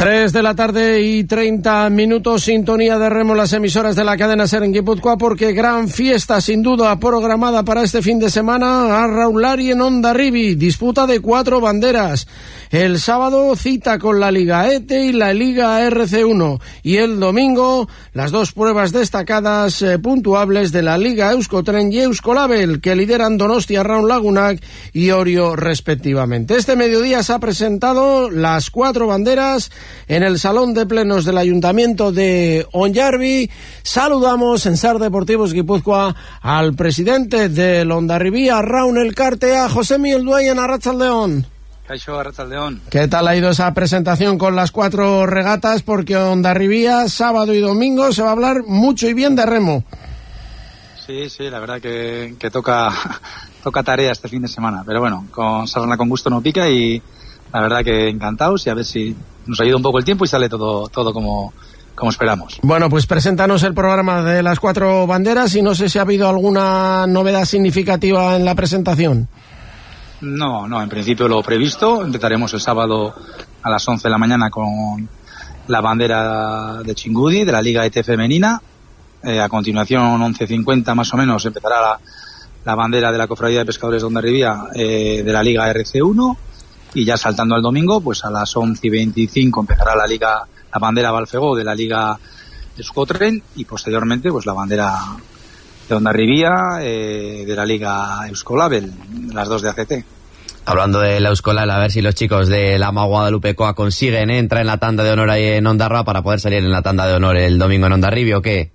3 de la tarde y 30 minutos, sintonía de remo las emisoras de la cadena SER en Guipúzcoa, porque gran fiesta sin duda programada para este fin de semana a Raulari en Hondarribia, disputa de 4 banderas. El sábado cita con la Liga ETE y la Liga RC1, y el domingo las 2 pruebas destacadas puntuables de la Liga Euskotren y Euskolabel, que lideran Donostia Round Lagunak y Orio respectivamente. Este mediodía se ha presentado las 4 banderas en el Salón de Plenos del Ayuntamiento de Hondarribia. Saludamos en SAR Deportivos Guipúzcoa al presidente del Hondarribia Round Elkarte, a Josemi Elduayen. Arratsaldeon. Caixo, Arratsaldeon. ¿Qué tal ha ido esa presentación con las 4 regatas? Porque Hondarribia, sábado y domingo, se va a hablar mucho y bien de remo. Sí, la verdad que toca tarea este fin de semana, pero bueno, con sarna con gusto no pica, y la verdad que encantados, y a ver si nos ayuda un poco el tiempo y sale todo como esperamos. Bueno, pues preséntanos el programa de las 4 banderas, y no sé si ha habido alguna novedad significativa en la presentación. No, en principio lo previsto. Empezaremos el sábado a las 11 de la mañana con la bandera de Chingudi, de la Liga ET femenina. A continuación, 11:50 más o menos, empezará la bandera de la Cofradía de Pescadores de Hondarribia, de la Liga RC1. Y ya saltando al domingo, pues a las 11:25 empezará la bandera Balfegó de la Liga Euskotren, y posteriormente pues la bandera de Hondarribia, de la Liga Euskolabel, las 2 de ACT. Hablando de la Euskolabel, a ver si los chicos de la Ama Guadalupecoa consiguen entrar en la tanda de honor ahí en Hondarra para poder salir en la tanda de honor el domingo en Hondarribia, ¿o qué?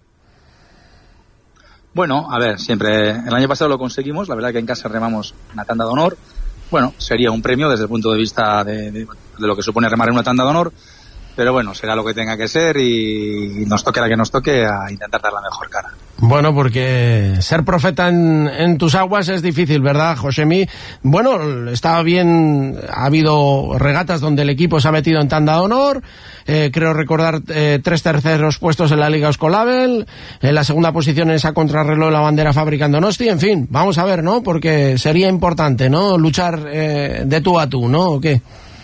Bueno, a ver, siempre el año pasado lo conseguimos, la verdad que en casa remamos una tanda de honor. Bueno, sería un premio desde el punto de vista de lo que supone remar en una tanda de honor, pero bueno, será lo que tenga que ser, y nos toque la que nos toque, a intentar dar la mejor cara. Bueno, porque ser profeta en tus aguas es difícil, ¿verdad, Josemi? Bueno, estaba bien, ha habido regatas donde el equipo se ha metido en tanda de honor, creo recordar 3 terceros puestos en la Liga Euskolabel, en la segunda posición en esa contrarreloj de la bandera Fábrica en Donosti. En fin, vamos a ver, ¿no? Porque sería importante, ¿no?, luchar de tú a tú, ¿no? ¿O qué?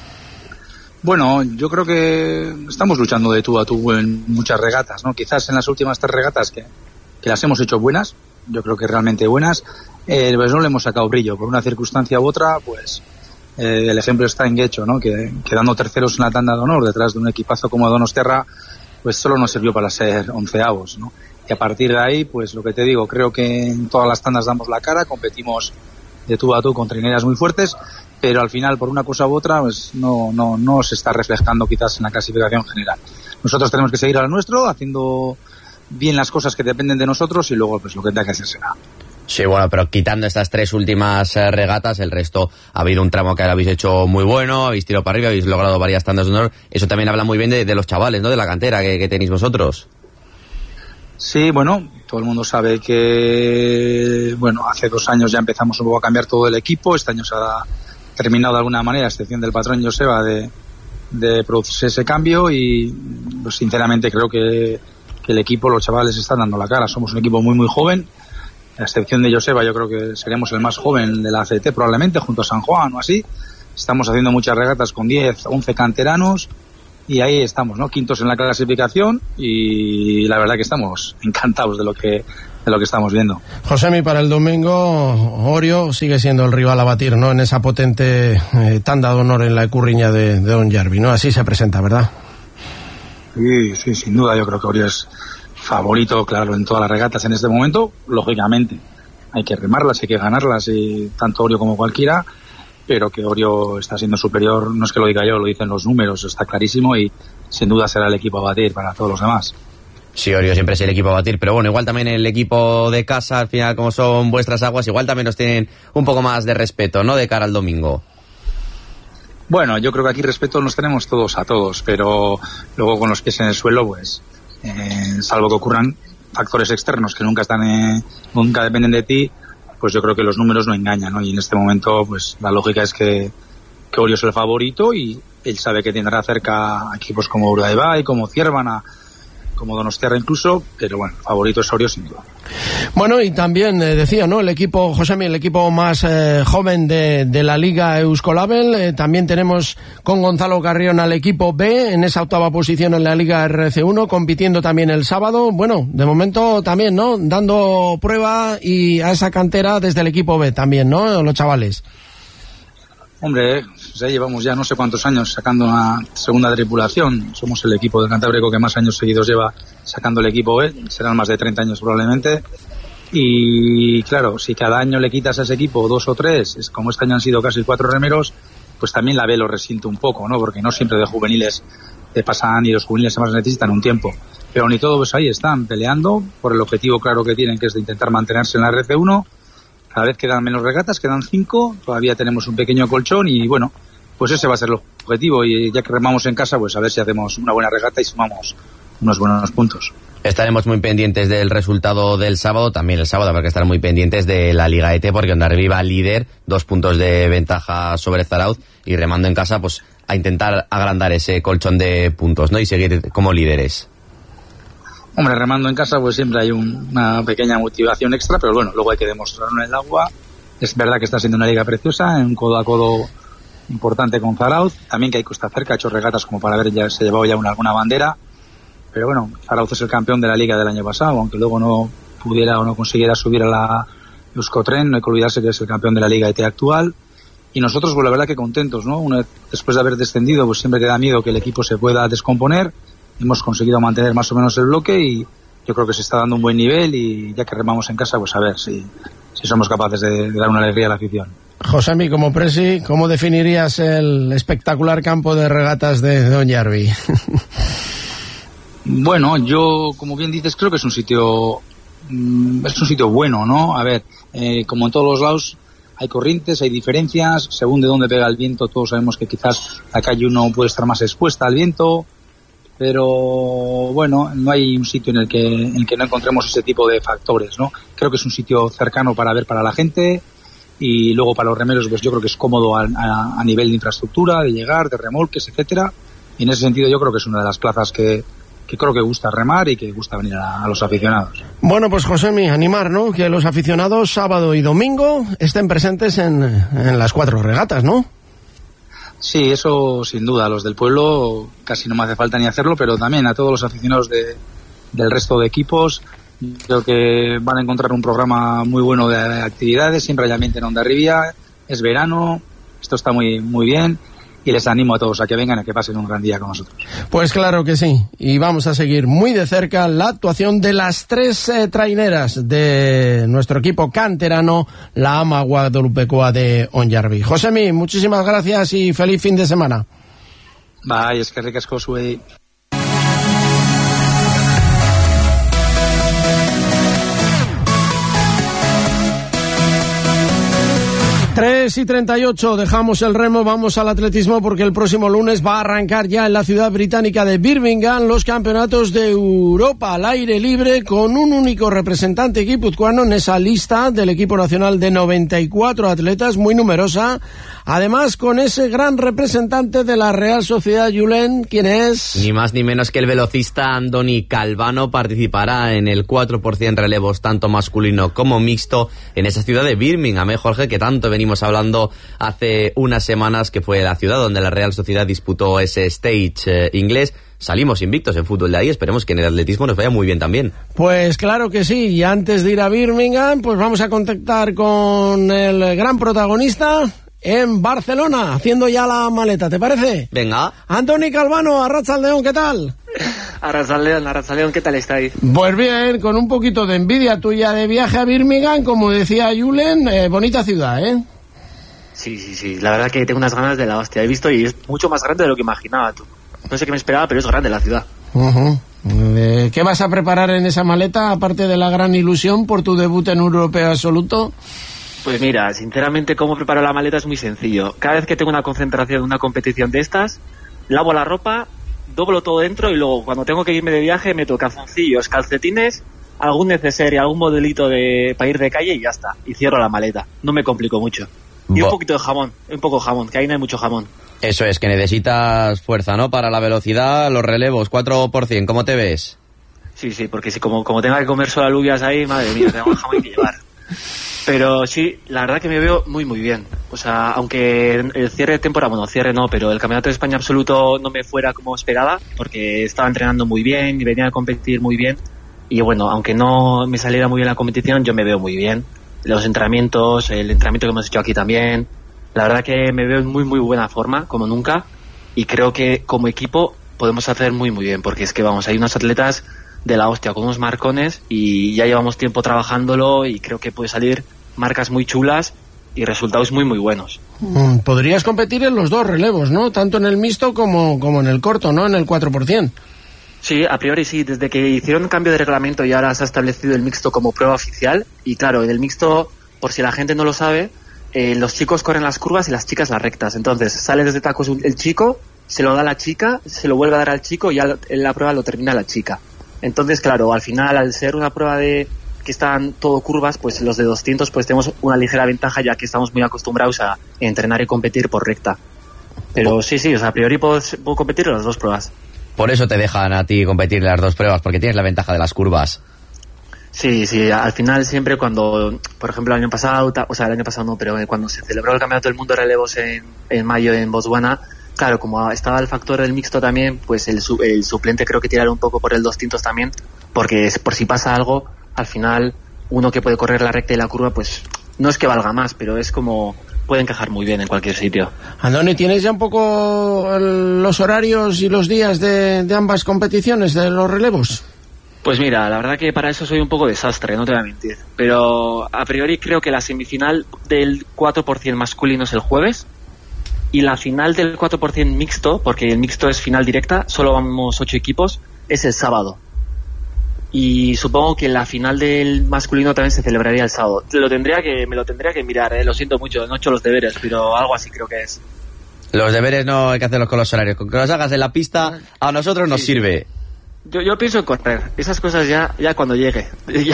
Bueno, yo creo que estamos luchando de tú a tú en muchas regatas, ¿no? Quizás en las últimas 3 regatas que las hemos hecho buenas, yo creo que realmente buenas, pues no le hemos sacado brillo. Por una circunstancia u otra, pues el ejemplo está en Guecho, ¿no? Que quedando terceros en la tanda de honor detrás de un equipazo como Donostiarra, pues solo nos sirvió para ser 11avos, ¿no? Y a partir de ahí, pues lo que te digo, creo que en todas las tandas damos la cara, competimos de tú a tú con trineras muy fuertes, pero al final, por una cosa u otra, pues no se está reflejando quizás en la clasificación general. Nosotros tenemos que seguir a lo nuestro, haciendo bien las cosas que dependen de nosotros, y luego pues lo que tenga que hacer será. Sí, bueno, pero quitando estas 3 últimas regatas, el resto ha habido un tramo que habéis hecho muy bueno, habéis tirado para arriba, habéis logrado varias tandas de honor. Eso también habla muy bien de los chavales, ¿no?, de la cantera que tenéis vosotros. Sí, bueno, todo el mundo sabe que, bueno, hace 2 años ya empezamos un poco a cambiar todo el equipo. Este año se ha terminado de alguna manera, a excepción del patrón Joseba, de producirse ese cambio, y pues sinceramente creo que el equipo, los chavales están dando la cara. Somos un equipo muy muy joven, a excepción de Joseba. Yo creo que seremos el más joven de la ACT probablemente, junto a San Juan o así. Estamos haciendo muchas regatas con 10, 11 canteranos, y ahí estamos, ¿no?, quintos en la clasificación, y la verdad que estamos encantados de lo que estamos viendo. Josemi, para el domingo, Orio sigue siendo el rival a batir, ¿no?, en esa potente tanda de honor en la Ecurriña de Hondarribia, ¿no? Así se presenta, ¿verdad? Sí, sin duda. Yo creo que Orio es favorito, claro, en todas las regatas en este momento. Lógicamente, hay que remarlas, hay que ganarlas, y tanto Orio como cualquiera, pero que Orio está siendo superior, no es que lo diga yo, lo dicen los números, está clarísimo, y sin duda será el equipo a batir para todos los demás. Sí, Orio siempre es el equipo a batir, pero bueno, igual también el equipo de casa, al final, como son vuestras aguas, igual también nos tienen un poco más de respeto, ¿no?, de cara al domingo. Bueno, yo creo que aquí respeto nos tenemos todos a todos, pero luego con los pies en el suelo, pues, salvo que ocurran factores externos que nunca dependen de ti, pues yo creo que los números no engañan, ¿no? Y en este momento, pues la lógica es que Orio es el favorito, y él sabe que tendrá cerca equipos como Urdaibai, como Ciervana, como Donostiarra incluso, pero bueno, favorito es Orio sin duda. Bueno, y también decía, ¿no? El equipo, Josemi, el equipo más joven de la Liga Euskolabel. También tenemos con Gonzalo Carrión al equipo B en esa octava posición en la Liga RC1, compitiendo también el sábado. Bueno, de momento también, ¿no? Dando prueba y a esa cantera desde el equipo B también, ¿no? Los chavales. Hombre, ya llevamos ya no sé cuántos años sacando una segunda tripulación. Somos el equipo del Cantábrico que más años seguidos lleva sacando el equipo B. Serán más de 30 años probablemente. Y claro, si cada año le quitas a ese equipo 2 o 3, es como este año han sido casi 4 remeros, pues también la B lo resiente un poco, ¿no? Porque no siempre de juveniles te pasan y los juveniles además necesitan un tiempo. Pero ni todo, pues ahí están peleando por el objetivo claro que tienen, que es de intentar mantenerse en la RC1. Cada vez quedan menos regatas, quedan 5, todavía tenemos un pequeño colchón y bueno, pues ese va a ser el objetivo y ya que remamos en casa, pues a ver si hacemos una buena regata y sumamos unos buenos puntos. Estaremos muy pendientes del resultado del sábado, también el sábado habrá que estar muy pendientes de la Liga ET porque Hondarribia va líder, 2 puntos de ventaja sobre Zarauz y remando en casa pues a intentar agrandar ese colchón de puntos, ¿no? Y seguir como líderes. Hombre, remando en casa pues siempre hay una pequeña motivación extra, pero bueno, luego hay que demostrarlo en el agua. Es verdad que está siendo una liga preciosa, en un codo a codo importante con Zarauz. También que hay costa cerca, ha hecho regatas como para haber ya se llevado ya alguna bandera. Pero bueno, Zarauz es el campeón de la liga del año pasado, aunque luego no pudiera o no consiguiera subir a la Euskotren, no hay que olvidarse que es el campeón de la liga ET actual. Y nosotros, pues la verdad que contentos, ¿no? Después de haber descendido, pues siempre te da miedo que el equipo se pueda descomponer. Hemos conseguido mantener más o menos el bloque y yo creo que se está dando un buen nivel y ya que remamos en casa, pues a ver si somos capaces de dar una alegría a la afición. Josemi, como presi, ¿cómo definirías el espectacular campo de regatas de Hondarribia? Bueno, yo, como bien dices, creo que es un sitio bueno, ¿no? A ver, como en todos los lados, hay corrientes, hay diferencias, según de dónde pega el viento, todos sabemos que quizás la calle 1 puede estar más expuesta al viento, pero bueno, no hay un sitio en el que no encontremos ese tipo de factores, ¿no? Creo que es un sitio cercano para ver para la gente y luego para los remeros, pues yo creo que es cómodo a nivel de infraestructura, de llegar, de remolques, etcétera. Y en ese sentido yo creo que es una de las plazas que creo que gusta remar y que gusta venir a los aficionados. Bueno, pues Josemi, animar, ¿no? Que los aficionados sábado y domingo estén presentes en las 4 regatas, ¿no? Sí, eso sin duda. A los del pueblo casi no me hace falta ni hacerlo, pero también a todos los aficionados del resto de equipos. Creo que van a encontrar un programa muy bueno de actividades, siempre hay ambiente en Hondarribia, es verano, esto está muy, muy bien. Y les animo a todos a que vengan y a que pasen un gran día con nosotros. Pues claro que sí, y vamos a seguir muy de cerca la actuación de las 3 traineras de nuestro equipo canterano, la AMA Guadalupecoa de Hondarribia. Josemi, muchísimas gracias y feliz fin de semana. Bye, es que ricasco zuei. 3:38, dejamos el remo, vamos al atletismo porque el próximo lunes va a arrancar ya en la ciudad británica de Birmingham los campeonatos de Europa al aire libre con un único representante guipuzcoano en esa lista del equipo nacional de 94 atletas, muy numerosa, además con ese gran representante de la Real Sociedad Julen, ¿quién es? Ni más ni menos que el velocista Andoni Calvano participará en el 4% relevos tanto masculino como mixto en esa ciudad de Birmingham, Jorge, que tanto venimos hablando hace unas semanas, que fue la ciudad donde la Real Sociedad disputó ese stage inglés. Salimos invictos en fútbol de ahí, esperemos que en el atletismo nos vaya muy bien también. Pues claro que sí, y antes de ir a Birmingham, pues vamos a contactar con el gran protagonista en Barcelona, haciendo ya la maleta, ¿te parece? Venga. Andoni Calvano, Arratsaldeon, ¿qué tal? Arratsaldeon, ¿qué tal estáis? Pues bien, con un poquito de envidia tuya de viaje a Birmingham, como decía Julen, bonita ciudad, ¿eh? Sí, la verdad que tengo unas ganas de la hostia, he visto y es mucho más grande de lo que imaginaba tú. No sé qué me esperaba, pero es grande la ciudad. ¿Qué vas a preparar en esa maleta, aparte de la gran ilusión por tu debut en Europeo Absoluto? Pues mira, sinceramente, cómo preparo la maleta es muy sencillo. Cada vez que tengo una concentración, una competición de estas, lavo la ropa, doblo todo dentro y luego cuando tengo que irme de viaje meto calzoncillos, calcetines, algún necesario, algún modelito para ir de calle y ya está. Y cierro la maleta. No me complico mucho. Y un poquito de jamón, que ahí no hay mucho jamón. Eso es, que necesitas fuerza, ¿no? Para la velocidad, los relevos, 4%, ¿cómo te ves? Sí, porque si como tenga que comer solo alubias ahí, madre mía, tengo jamón que llevar. Pero sí, la verdad que me veo muy bien. O sea, aunque el cierre de temporada, bueno, cierre no, pero el Campeonato de España absoluto no me fuera como esperaba, porque estaba entrenando muy bien y venía a competir muy bien. Y bueno, aunque no me saliera muy bien la competición, yo me veo muy bien. Los entrenamientos, el entrenamiento que hemos hecho aquí también. La verdad que me veo en muy buena forma, como nunca. Y creo que como equipo podemos hacer muy bien, porque es que vamos, hay unos atletas de la hostia con unos marcones y ya llevamos tiempo trabajándolo y creo que puede salir marcas muy chulas y resultados muy buenos. Podrías competir en los dos relevos, ¿no? Tanto en el mixto como en el corto, ¿no? En el 4%. Sí, a priori sí. Desde que hicieron un cambio de reglamento y ahora se ha establecido el mixto como prueba oficial. Y claro, en el mixto, por si la gente no lo sabe, los chicos corren las curvas y las chicas las rectas. Entonces sale desde tacos el chico, se lo da a la chica, se lo vuelve a dar al chico y ya en la prueba lo termina la chica. Entonces, claro, al final, al ser una prueba de que están todo curvas, pues los de 200 pues tenemos una ligera ventaja, ya que estamos muy acostumbrados a entrenar y competir por recta. Pero sí, o sea, a priori puedo competir en las dos pruebas. Por eso te dejan a ti competir en las dos pruebas, porque tienes la ventaja de las curvas. Sí, al final siempre cuando, por ejemplo, el año pasado no, pero cuando se celebró el Campeonato del Mundo de Relevos en mayo en Botswana, claro, como estaba el factor del mixto también, pues el suplente creo que tiraron un poco por el 200 también, porque por si pasa algo, al final uno que puede correr la recta y la curva, pues no es que valga más, pero es como puede encajar muy bien en cualquier sitio. Andoni, ¿tienes ya un poco los horarios y los días de ambas competiciones, de los relevos? Pues mira, la verdad que para eso soy un poco desastre, no te voy a mentir, pero a priori creo que la semifinal del 4% masculino es el jueves, y la final del 4% mixto, porque el mixto es final directa, solo vamos 8 equipos, es el sábado. Y supongo que la final del masculino también se celebraría el sábado. Me lo tendría que mirar, lo siento mucho, no he hecho los deberes, pero algo así creo que es. Los deberes no hay que hacerlos con los horarios, con que los hagas en la pista a nosotros nos sirve. Yo pienso en correr, esas cosas ya cuando llegue,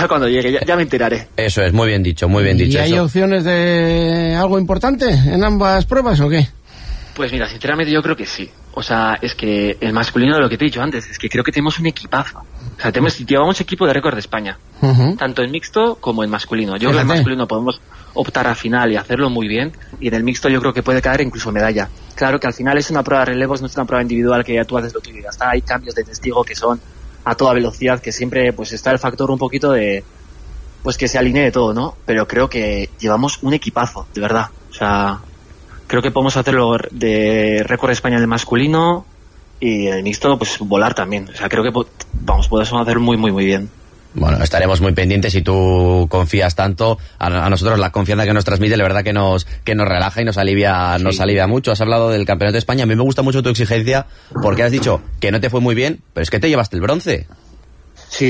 ya me enteraré. Eso es, muy bien dicho, muy bien dicho. ¿Y hay opciones de algo importante en ambas pruebas o qué? Pues mira, sinceramente yo creo que sí. O sea, es que el masculino, lo que te he dicho antes, es que creo que tenemos un equipazo. O sea, llevamos equipo de récord de España, tanto en mixto como en masculino. Yo creo que en masculino podemos optar a final y hacerlo muy bien, y en el mixto yo creo que puede caer incluso medalla. Claro que al final es una prueba de relevos, no es una prueba individual que ya tú haces lo tuyo y ya está. Hay cambios de testigo que son a toda velocidad, que siempre pues está el factor un poquito de pues que se alinee todo, ¿no? Pero creo que llevamos un equipazo, de verdad. O sea, creo que podemos hacerlo de récord de España en el masculino y en el mixto pues volar también. O sea, creo que podemos hacer muy bien. Bueno, estaremos muy pendientes. Si tú confías tanto, a nosotros la confianza que nos transmite, la verdad que nos relaja y nos alivia mucho. Has hablado del Campeonato de España. A mí me gusta mucho tu exigencia, porque has dicho que no te fue muy bien, pero es que te llevaste el bronce. Sí.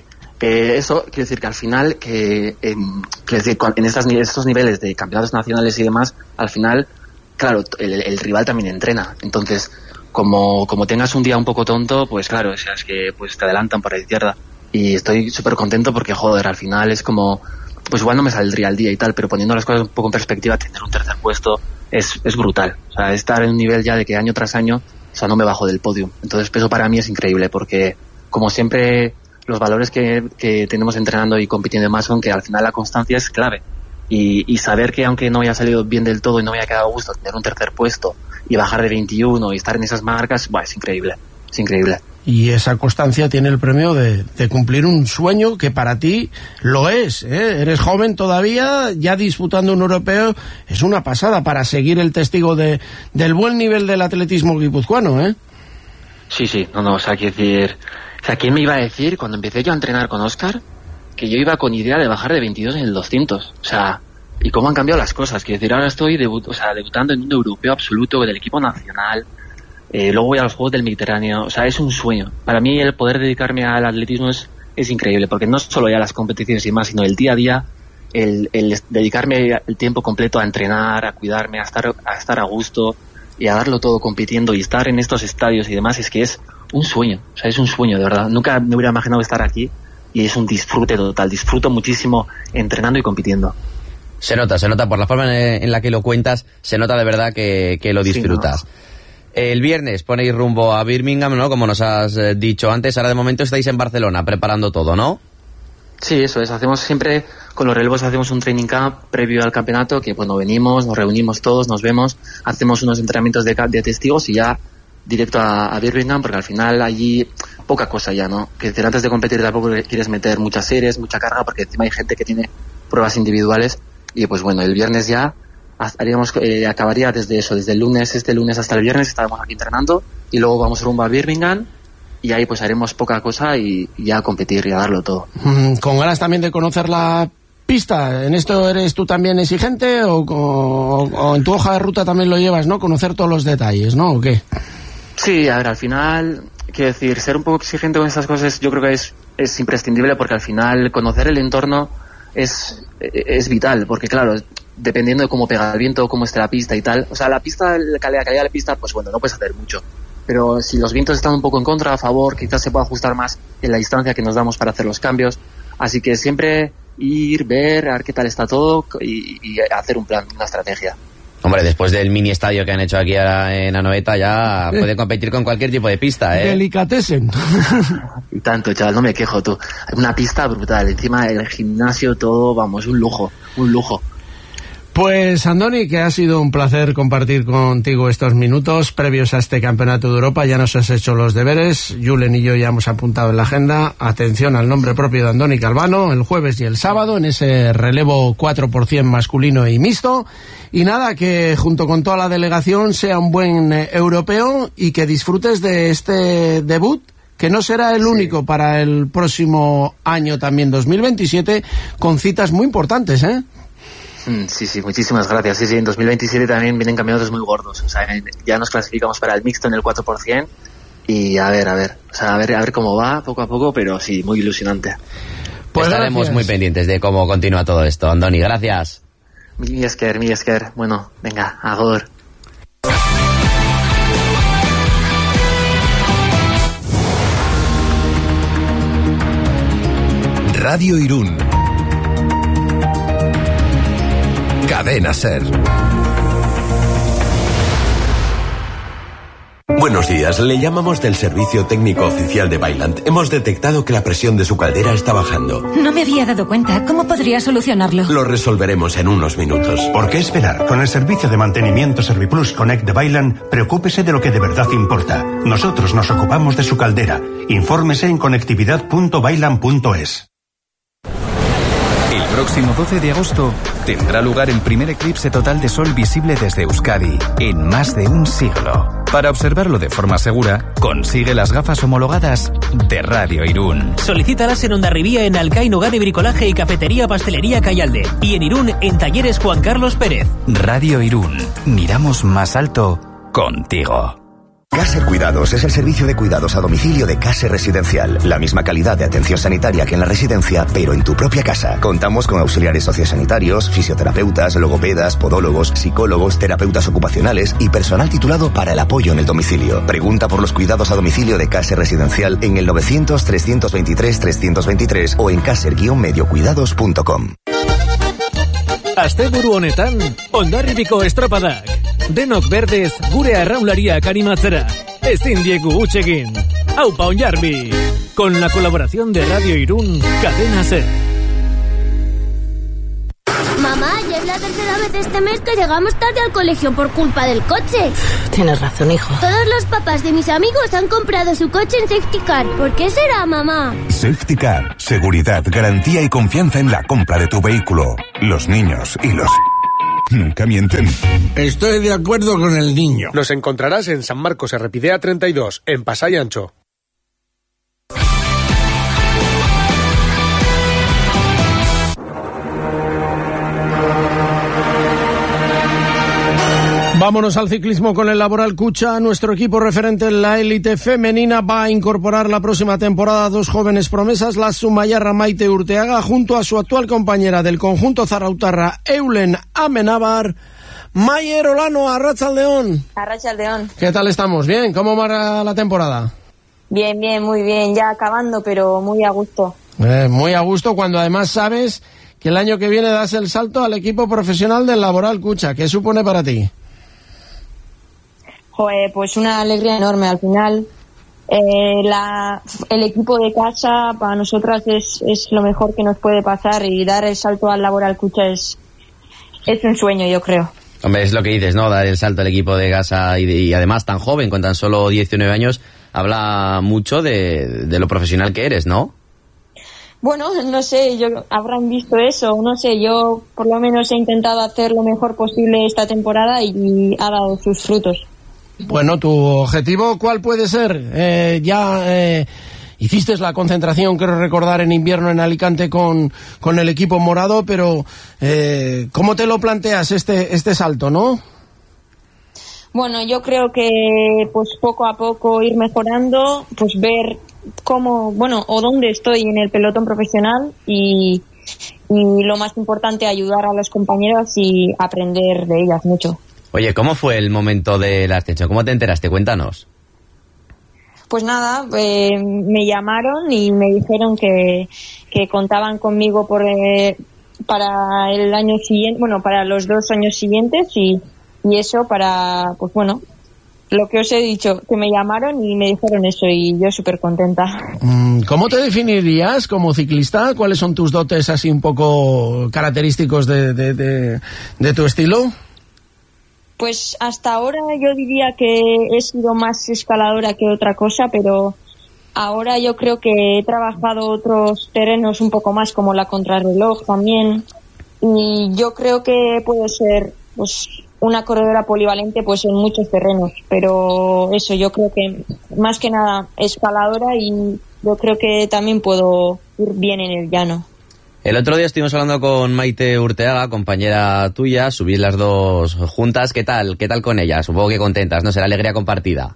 Eso quiere decir que al final, en estos niveles de campeonatos nacionales y demás, al final, claro, el rival también entrena. Entonces, como tengas un día un poco tonto, pues claro, o sea, es que pues te adelantan por la izquierda. Y estoy súper contento porque, joder, al final es como, pues igual no me saldría el día y tal, pero poniendo las cosas un poco en perspectiva, tener un tercer puesto es brutal. O sea, estar en un nivel ya de que año tras año, o sea, no me bajo del podio. Entonces, eso para mí es increíble porque, como siempre, los valores que tenemos entrenando y compitiendo más son que al final la constancia es clave. Y saber que aunque no haya salido bien del todo y no me haya quedado a gusto tener un tercer puesto y bajar de 21 y estar en esas marcas, es increíble. Es increíble. Y esa constancia tiene el premio de cumplir un sueño que para ti lo es, ¿eh? Eres joven todavía, ya disputando un europeo, es una pasada para seguir el testigo del buen nivel del atletismo guipuzcoano, ¿eh? Sí, no, o sea, quiero decir, o sea, ¿quién me iba a decir cuando empecé yo a entrenar con Óscar que yo iba con idea de bajar de 22 en el 200? O sea, y cómo han cambiado las cosas, quiero decir, ahora estoy debutando en un europeo absoluto del equipo nacional. Luego voy a los Juegos del Mediterráneo, o sea, es un sueño. Para mí el poder dedicarme al atletismo es increíble, porque no solo ya las competiciones y más, sino el día a día, el dedicarme el tiempo completo a entrenar, a cuidarme, a estar a gusto y a darlo todo compitiendo y estar en estos estadios y demás, es que es un sueño, o sea, es un sueño de verdad. Nunca me hubiera imaginado estar aquí y es un disfrute total, disfruto muchísimo entrenando y compitiendo. Se nota por la forma en la que lo cuentas, se nota de verdad que lo disfrutas. Sí, ¿no? El viernes ponéis rumbo a Birmingham, ¿no? Como nos has dicho antes. Ahora de momento estáis en Barcelona preparando todo, ¿no? Sí, eso es. Hacemos siempre, con los relevos hacemos un training camp previo al campeonato, que bueno, venimos, nos reunimos todos, nos vemos, hacemos unos entrenamientos de testigos y ya directo a Birmingham, porque al final allí poca cosa ya, ¿no? Que antes de competir tampoco quieres meter muchas series, mucha carga, porque encima hay gente que tiene pruebas individuales y pues bueno, el viernes ya acabaría desde el lunes, este lunes hasta el viernes estaremos aquí entrenando y luego vamos rumbo a Birmingham y ahí pues haremos poca cosa y ya competir y a darlo todo. Con ganas también de conocer la pista. ¿En esto eres tú también exigente o en tu hoja de ruta también lo llevas, ¿no? Conocer todos los detalles, ¿no? ¿O qué? Sí, a ver, al final, quiero decir, ser un poco exigente con estas cosas yo creo que es imprescindible, porque al final conocer el entorno es vital, porque claro, dependiendo de cómo pega el viento, cómo esté la pista y tal, o sea, la pista, la calidad de la pista, pues bueno, no puedes hacer mucho, pero si los vientos están un poco en contra, a favor, quizás se pueda ajustar más en la distancia que nos damos para hacer los cambios, así que siempre ir, ver, a ver qué tal está todo y hacer un plan, una estrategia. Hombre, después del mini estadio que han hecho aquí en Anoeta, ya puede competir con cualquier tipo de pista, ¿eh? Delicatessen. Y tanto, chaval, no me quejo, tú. Una pista brutal, encima el gimnasio, todo, vamos, un lujo, un lujo. Pues Andoni, que ha sido un placer compartir contigo estos minutos previos a este Campeonato de Europa. Ya nos has hecho los deberes, Julen y yo ya hemos apuntado en la agenda. Atención al nombre propio de Andoni Calvano, el jueves y el sábado, en ese relevo 4% masculino y mixto. Y nada, que junto con toda la delegación sea un buen europeo y que disfrutes de este debut, que no será el único para el próximo año también 2027, con citas muy importantes, ¿eh? Sí, muchísimas gracias. Sí, en 2027 también vienen campeonatos muy gordos. O sea, ya nos clasificamos para el mixto en el 4% y a ver. O sea, a ver cómo va poco a poco, pero sí, muy ilusionante. Pues estaremos muy pendientes de cómo continúa todo esto. Andoni, gracias. Mi esker. Bueno, venga, agor. Radio Irún. Cadena SER. Buenos días, le llamamos del servicio técnico oficial de Vaillant. Hemos detectado que la presión de su caldera está bajando. No me había dado cuenta. ¿Cómo podría solucionarlo? Lo resolveremos en unos minutos. ¿Por qué esperar? Con el servicio de mantenimiento Serviplus Connect de Vaillant, preocúpese de lo que de verdad importa. Nosotros nos ocupamos de su caldera. Infórmese en conectividad.vaillant.es. El próximo 12 de agosto tendrá lugar el primer eclipse total de sol visible desde Euskadi en más de un siglo. Para observarlo de forma segura, consigue las gafas homologadas de Radio Irún. Solicítalas en Hondarribía, en Alcaín, Hogar y Bricolaje y Cafetería Pastelería Cayalde. Y en Irún, en Talleres Juan Carlos Pérez. Radio Irún. Miramos más alto contigo. Caser Cuidados es el servicio de cuidados a domicilio de Caser Residencial. La misma calidad de atención sanitaria que en la residencia, pero en tu propia casa. Contamos con auxiliares sociosanitarios, fisioterapeutas, logopedas, podólogos, psicólogos, terapeutas ocupacionales y personal titulado para el apoyo en el domicilio. Pregunta por los cuidados a domicilio de Caser Residencial en el 900-323-323 o en caser-mediocuidados.com. Asteburu honetan, Hondarribiko estropadak. Denok berdez gure arraunlariak animatzera. Ezin diegu huts egin. Aupa Hondarbi. Con la colaboración de Radio Irún, Cadena SER. Mamá, ya es la tercera vez este mes que llegamos tarde al colegio por culpa del coche. Tienes razón, hijo. Todos los papás de mis amigos han comprado su coche en Safety Car. ¿Por qué será, mamá? Safety Car. Seguridad, garantía y confianza en la compra de tu vehículo. Los niños y los... nunca mienten. Estoy de acuerdo con el niño. Nos encontrarás en San Marcos Errepidea 32, en Pasai Ancho. Vámonos al ciclismo con el Laboral Cucha. Nuestro equipo referente en la élite femenina va a incorporar la próxima temporada a dos jóvenes promesas, la sumayarra Maite Urteaga junto a su actual compañera del conjunto zarautarra Eulen Amenábar. Mayer Olano, Arratsaldeon. Arratsaldeon. ¿Qué tal estamos? ¿Bien? ¿Cómo va la temporada? Bien, muy bien, ya acabando, pero muy a gusto. Muy a gusto, cuando además sabes que el año que viene das el salto al equipo profesional del Laboral Cucha. ¿Qué supone para ti? Joder, pues una alegría enorme al final. El equipo de casa para nosotras es lo mejor que nos puede pasar, y dar el salto al Laboral Cucha es un sueño, yo creo. Hombre, es lo que dices, ¿no? Dar el salto al equipo de casa y además tan joven, con tan solo 19 años, habla mucho de lo profesional que eres, ¿no? Bueno, no sé, habrán visto eso, no sé, yo por lo menos he intentado hacer lo mejor posible esta temporada y ha dado sus frutos. Bueno, ¿tu objetivo cuál puede ser? Hiciste la concentración, quiero recordar, en invierno en Alicante con el equipo morado, pero ¿cómo te lo planteas este salto, no? Bueno, yo creo que pues poco a poco ir mejorando, pues ver cómo, o dónde estoy en el pelotón profesional y lo más importante, ayudar a los compañeros y aprender de ellas mucho. Oye, ¿cómo fue el momento del ascenso? ¿Cómo te enteraste? Cuéntanos. Pues nada, me llamaron y me dijeron que contaban conmigo para el año siguiente, para los 2 años siguientes y eso para, lo que os he dicho, que me llamaron y me dijeron eso y yo súper contenta. ¿Cómo te definirías como ciclista? ¿Cuáles son tus dotes así un poco característicos de tu estilo? Pues hasta ahora yo diría que he sido más escaladora que otra cosa, pero ahora yo creo que he trabajado otros terrenos un poco más, como la contrarreloj también, y yo creo que puedo ser una corredora polivalente en muchos terrenos, pero eso, yo creo que más que nada escaladora, y yo creo que también puedo ir bien en el llano. El otro día estuvimos hablando con Maite Urteaga, compañera tuya, subís las dos juntas. ¿Qué tal con ella? Supongo que contentas, ¿no? Será alegría compartida.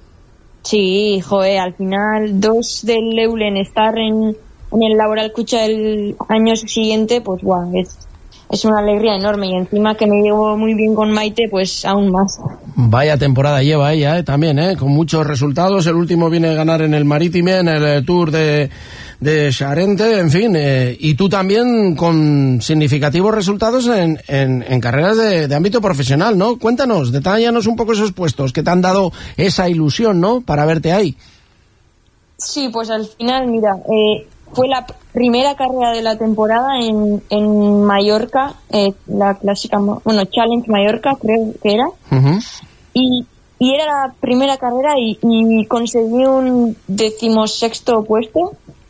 Sí, al final 2 del Eulen, estar en el Laboral Cucha el año siguiente, pues es una alegría enorme, y encima que me llevo muy bien con Maite, pues aún más. Vaya temporada lleva ella, también, con muchos resultados. El último viene a ganar en el Marítime, en el Tour de Charente, en fin, y tú también con significativos resultados en carreras de ámbito profesional, ¿no? Cuéntanos, detállanos un poco esos puestos que te han dado esa ilusión, ¿no?, para verte ahí. Sí, pues al final, mira, fue la primera carrera de la temporada en Mallorca, la clásica, Challenge Mallorca creo que era, y era la primera carrera y conseguí un 16º puesto.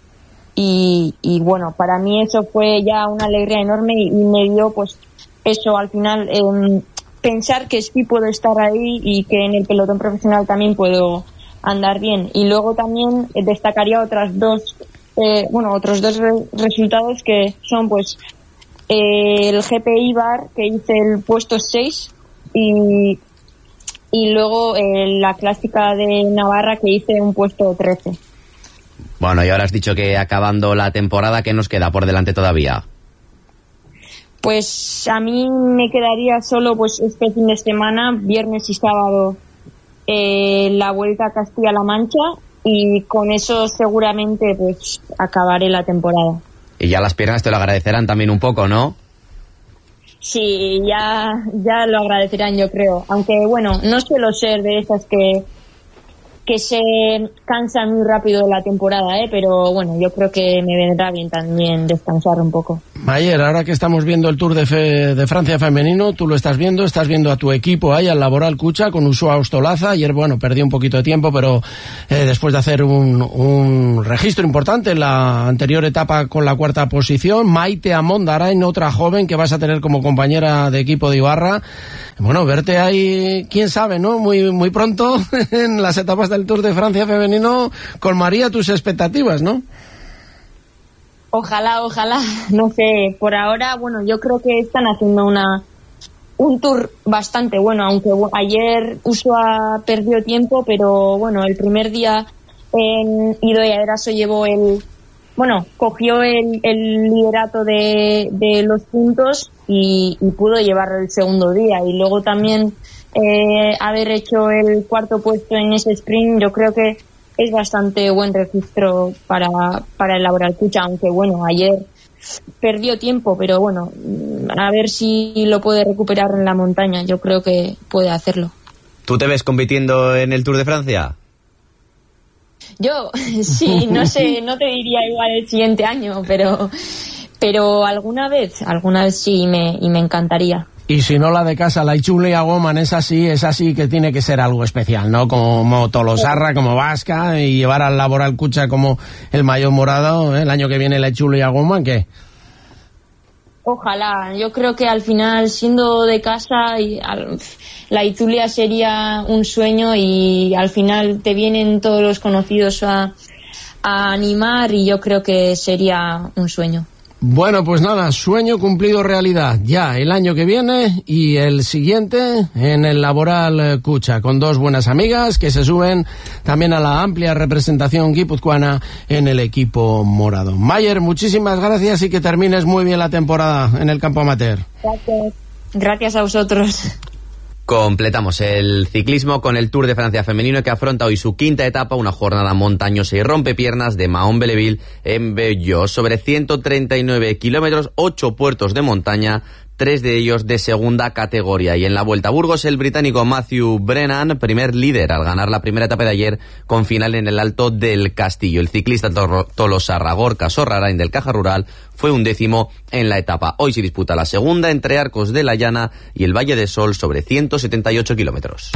Y para mí eso fue ya una alegría enorme y me dio eso al final, pensar que sí puedo estar ahí y que en el pelotón profesional también puedo andar bien. Y luego también destacaría otros dos resultados, que son el GP Ibar, que hice el puesto 6, y luego la clásica de Navarra, que hice un puesto 13. Bueno, y ahora has dicho que acabando la temporada, ¿qué nos queda por delante todavía? Pues a mí me quedaría solo este fin de semana, viernes y sábado, la Vuelta a Castilla-La Mancha, y con eso seguramente acabaré la temporada. Y ya las piernas te lo agradecerán también un poco, ¿no? Sí, ya lo agradecerán, yo creo. Aunque no suelo ser de esas que se cansan muy rápido de la temporada, pero yo creo que me vendrá bien también descansar un poco. Mayer, ahora que estamos viendo el Tour de Francia femenino, tú lo estás viendo a tu equipo ahí, al Laboral Cucha, con Usua Ostolaza. Ayer, perdió un poquito de tiempo, pero después de hacer un registro importante en la anterior etapa con la 4ª posición, Maite Amondarain, otra joven que vas a tener como compañera de equipo de Ibarra. Verte ahí, quién sabe, ¿no? Muy, muy pronto en las etapas del Tour de Francia femenino, colmaría tus expectativas, ¿no? Ojalá, no sé, por ahora, yo creo que están haciendo un tour bastante bueno, aunque ayer Usua perdió tiempo, pero el primer día en Idoia Eraso cogió el liderato de los puntos y pudo llevar el segundo día, y luego también haber hecho el 4º puesto en ese sprint, yo creo que es bastante buen registro para el Laboral Cucha, aunque ayer perdió tiempo, pero a ver si lo puede recuperar en la montaña, yo creo que puede hacerlo. ¿Tú te ves compitiendo en el Tour de Francia? Yo, sí, no sé, no te diría igual el siguiente año, pero alguna vez sí, y me encantaría. Y si no, la de casa, la Ichulia Woman, es así que tiene que ser algo especial, ¿no? Como Tolosarra, como Vasca, y llevar al Laboral Cucha como el maillot morado, ¿eh? El año que viene la Ichulia Woman, ¿qué? Ojalá, yo creo que al final, siendo de casa, la Izulia sería un sueño, y al final te vienen todos los conocidos a animar, y yo creo que sería un sueño. Bueno, pues nada, sueño cumplido realidad. Ya el año que viene y el siguiente en el Laboral Cucha, con dos buenas amigas que se suben también a la amplia representación guipuzcoana en el equipo morado. Mayer, muchísimas gracias y que termines muy bien la temporada en el campo amateur. Gracias a vosotros. Completamos el ciclismo con el Tour de Francia femenino, que afronta hoy su quinta etapa, una jornada montañosa y rompepiernas de Mahon-Belleville en Bello, sobre 139 kilómetros, 8 puertos de montaña, 3 de ellos de segunda categoría. Y en la Vuelta a Burgos, el británico Matthew Brennan, primer líder al ganar la primera etapa de ayer, con final en el Alto del Castillo. El ciclista tolosarra Gorka Sorrarain del Caja Rural fue 11º en la etapa. Hoy se disputa la segunda entre Arcos de la Llana y el Valle de Sol, sobre 178 kilómetros.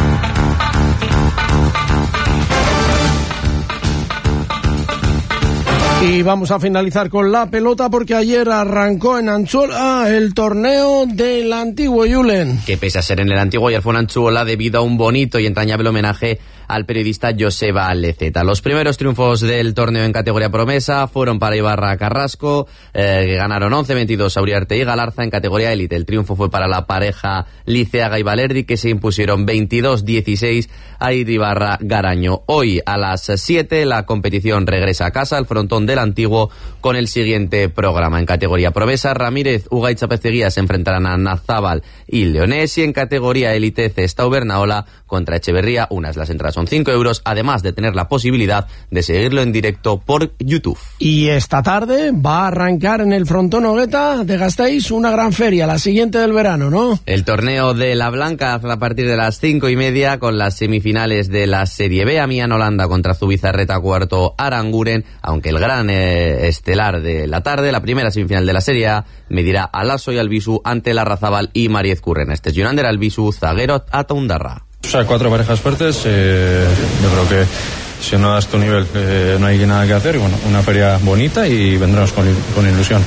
Y vamos a finalizar con la pelota, porque ayer arrancó en Anchuola el torneo del Antiguo, Julen. Que pese a ser en el Antiguo, ayer fue en Anchuola debido a un bonito y entrañable homenaje al periodista Joseba Leceta. Los primeros triunfos del torneo en categoría promesa fueron para Ibarra Carrasco, que ganaron 11-22 a Uriarte y Galarza. En categoría élite el triunfo fue para la pareja Liceaga y Valerdi, que se impusieron 22-16 a Iribarra Garaño. Hoy a las 7 la competición regresa a casa, al frontón del Antiguo, con el siguiente programa. En categoría promesa, Ramírez, Uga y Chapezeguía se enfrentarán a Nazábal y Leonés, y en categoría élite Cestao Bernaola contra Echeverría. Las entradas son 5 euros, además de tener la posibilidad de seguirlo en directo por YouTube. Y esta tarde va a arrancar en el frontón Ogueta de Gasteiz una gran feria, la siguiente del verano, ¿no? El torneo de la Blanca a partir de las 5:30, con las semifinales de la Serie B, Amiens Holanda contra Zubizarreta, cuarto Aranguren, aunque el gran estelar de la tarde, la primera semifinal de la Serie A, medirá a Lasso y Albisu ante Larrazábal y Mariez Curren. Este es Jonander Albisu, zaguero Ataundarra. O sea, 4 parejas fuertes, yo creo que si no das tu nivel no hay nada que hacer, y bueno, una feria bonita y vendremos con ilusión.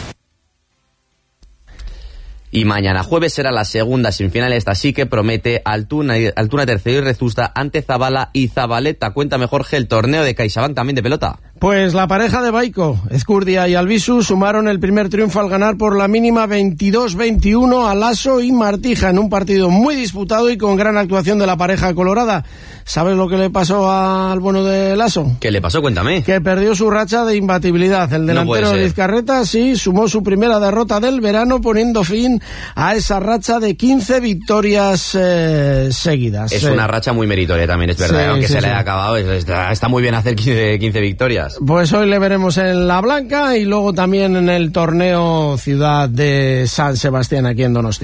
Y mañana jueves será la segunda semifinal, esta sí que promete. Altuna tercero y Rezusta ante Zabala y Zabaleta. Cuéntame, Jorge, el torneo de CaixaBank también de pelota. Pues la pareja de Baico, Ezcurdia y Albisu, sumaron el primer triunfo al ganar por la mínima 22-21 a Lasso y Martija, en un partido muy disputado y con gran actuación de la pareja colorada. ¿Sabes lo que le pasó al bueno de Lasso? ¿Qué le pasó? Cuéntame. Que perdió su racha de imbatibilidad. El delantero de Vizcarreta sí sumó su primera derrota del verano, poniendo fin a esa racha de 15 victorias seguidas. Es una racha muy meritoria también, es verdad, aunque se le haya acabado. Está muy bien hacer 15 victorias. Pues hoy le veremos en la Blanca y luego también en el torneo Ciudad de San Sebastián, aquí en Donosti.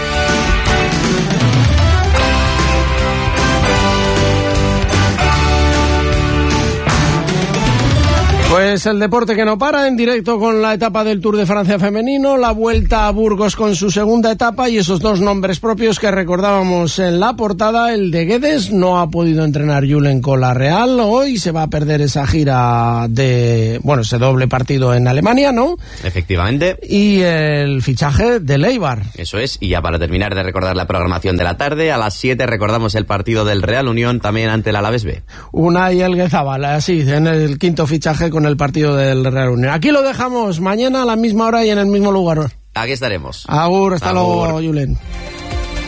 Pues el deporte que no para, en directo con la etapa del Tour de Francia femenino, la Vuelta a Burgos con su segunda etapa y esos dos nombres propios que recordábamos en la portada. El de Guedes no ha podido entrenar Julen con la Real, hoy se va a perder esa gira de, ese doble partido en Alemania, ¿no? Efectivamente. Y el fichaje de Leibar. Eso es, y ya para terminar de recordar la programación de la tarde, a las 7 recordamos el partido del Real Unión también ante el Alavés B. Unai Elguezabal, así, en el quinto fichaje con el partido del Real Unión. Aquí lo dejamos, mañana a la misma hora y en el mismo lugar. Aquí estaremos. Agur, hasta luego, Julen.